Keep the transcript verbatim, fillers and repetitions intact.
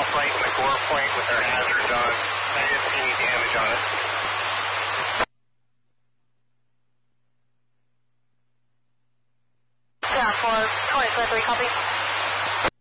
plate and the core plate with our hazards on. I didn't see any damage on it. Yeah, for twenty twenty-three, copy.